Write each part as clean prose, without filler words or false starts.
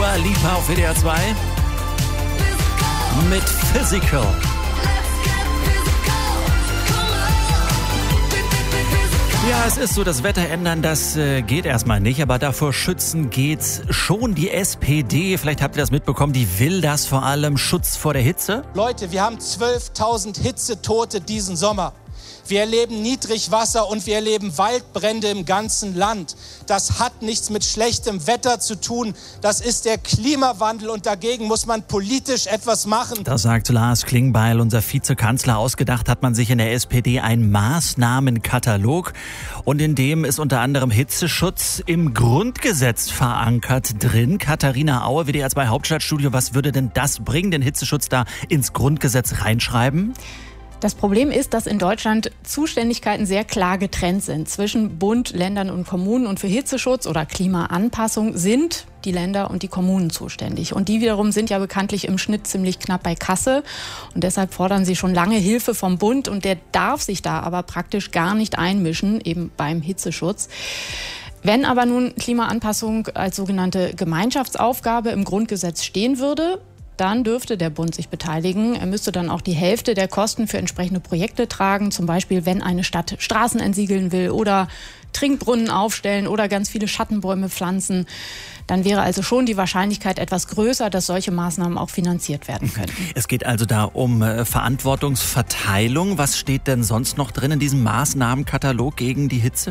Dua Lipa auf WDR 2 mit Physical. Ja, es ist so, das Wetter ändern, das geht erstmal nicht, aber davor schützen geht's schon. Die SPD, vielleicht habt ihr das mitbekommen, die will das vor allem, Schutz vor der Hitze. Leute, wir haben 12.000 Hitzetote diesen Sommer. Wir erleben Niedrigwasser und wir erleben Waldbrände im ganzen Land. Das hat nichts mit schlechtem Wetter zu tun. Das ist der Klimawandel und dagegen muss man politisch etwas machen. Das sagt Lars Klingbeil, unser Vizekanzler. Ausgedacht hat man sich in der SPD einen Maßnahmenkatalog und in dem ist unter anderem Hitzeschutz im Grundgesetz verankert drin. Katharina Aue, WDR 2 Hauptstadtstudio, was würde denn das bringen, den Hitzeschutz da ins Grundgesetz reinschreiben? Das Problem ist, dass in Deutschland Zuständigkeiten sehr klar getrennt sind zwischen Bund, Ländern und Kommunen. Und für Hitzeschutz oder Klimaanpassung sind die Länder und die Kommunen zuständig. Und die wiederum sind ja bekanntlich im Schnitt ziemlich knapp bei Kasse. Und deshalb fordern sie schon lange Hilfe vom Bund. Und der darf sich da aber praktisch gar nicht einmischen, eben beim Hitzeschutz. Wenn aber nun Klimaanpassung als sogenannte Gemeinschaftsaufgabe im Grundgesetz stehen würde, dann dürfte der Bund sich beteiligen. Er müsste dann auch die Hälfte der Kosten für entsprechende Projekte tragen. Zum Beispiel, wenn eine Stadt Straßen entsiegeln will oder Trinkbrunnen aufstellen oder ganz viele Schattenbäume pflanzen. Dann wäre also schon die Wahrscheinlichkeit etwas größer, dass solche Maßnahmen auch finanziert werden können. Es geht also da um Verantwortungsverteilung. Was steht denn sonst noch drin in diesem Maßnahmenkatalog gegen die Hitze?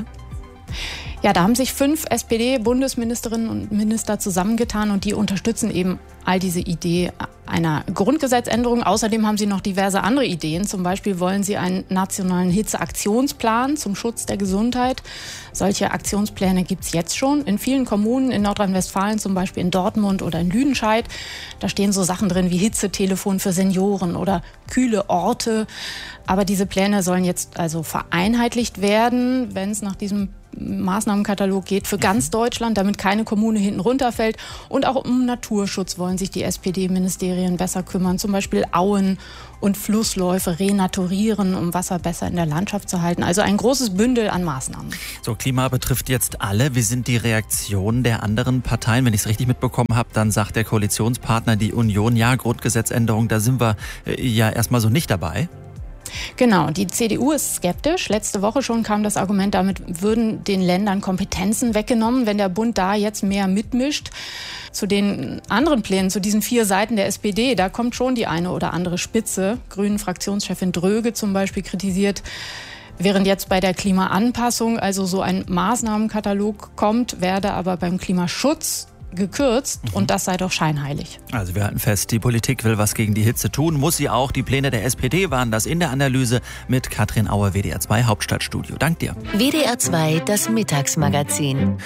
Ja, da haben sich 5 SPD-Bundesministerinnen und Minister zusammengetan und die unterstützen eben all diese Idee einer Grundgesetzänderung. Außerdem haben sie noch diverse andere Ideen. Zum Beispiel wollen sie einen nationalen Hitzeaktionsplan zum Schutz der Gesundheit. Solche Aktionspläne gibt es jetzt schon in vielen Kommunen, in Nordrhein-Westfalen, zum Beispiel in Dortmund oder in Lüdenscheid. Da stehen so Sachen drin wie Hitzetelefon für Senioren oder kühle Orte. Aber diese Pläne sollen jetzt also vereinheitlicht werden, wenn es nach diesem Maßnahmenkatalog geht, für ganz Deutschland, damit keine Kommune hinten runterfällt. Und auch um Naturschutz wollen sich die SPD-Ministerien besser kümmern. Zum Beispiel Auen und Flussläufe renaturieren, um Wasser besser in der Landschaft zu halten. Also ein großes Bündel an Maßnahmen. So, Klima betrifft jetzt alle. Wie sind die Reaktionen der anderen Parteien? Wenn ich es richtig mitbekommen habe, dann sagt der Koalitionspartner, die Union, ja, Grundgesetzänderung, da sind wir ja erstmal so nicht dabei. Genau, die CDU ist skeptisch. Letzte Woche schon kam das Argument, damit würden den Ländern Kompetenzen weggenommen, wenn der Bund da jetzt mehr mitmischt. Zu den anderen Plänen, zu diesen 4 Seiten der SPD, da kommt schon die eine oder andere Spitze. Grünen-Fraktionschefin Dröge zum Beispiel kritisiert, während jetzt bei der Klimaanpassung also so ein Maßnahmenkatalog kommt, werde aber beim Klimaschutz gekürzt und das sei doch scheinheilig. Also wir halten fest, die Politik will was gegen die Hitze tun, muss sie auch. Die Pläne der SPD waren das in der Analyse mit Katrin Auer, WDR 2 Hauptstadtstudio. Dank dir. WDR 2, das Mittagsmagazin.